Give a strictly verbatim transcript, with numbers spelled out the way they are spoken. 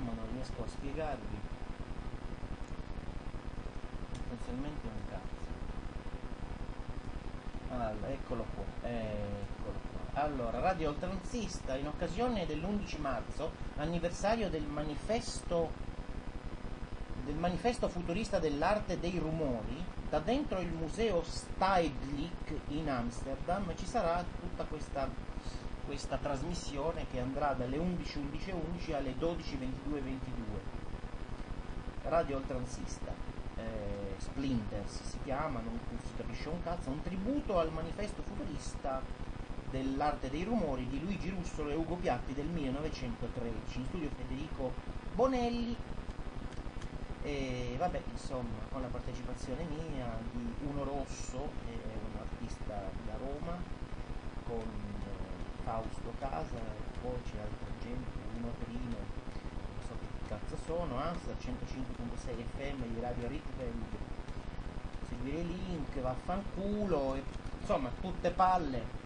chiama, non riesco a spiegarvi. Essenzialmente un cazzo. Allora, eccolo qua, eccolo qua. Allora, Radio Oltranzista, in occasione dell'undici marzo, anniversario del manifesto del manifesto futurista dell'arte dei rumori, da dentro il museo Stedelijk in Amsterdam ci sarà tutta questa, questa trasmissione che andrà dalle undici undici undici alle dodici ventidue ventidue. Radio Oltranzista, eh, Splinters si chiama, non si capisce un cazzo, un tributo al manifesto futurista dell'arte dei rumori di Luigi Russolo e Ugo Piatti del millenovecentotredici. In studio Federico Bonelli. E vabbè, insomma, con la partecipazione mia, di Uno Rosso, che è un artista da Roma, con eh, Fausto Casa, e poi c'è altra gente, Uno Trino, non so che cazzo sono, Amsterdam centocinque virgola sei F M di Radio Ritveld, seguire i link, vaffanculo, e, insomma, tutte palle.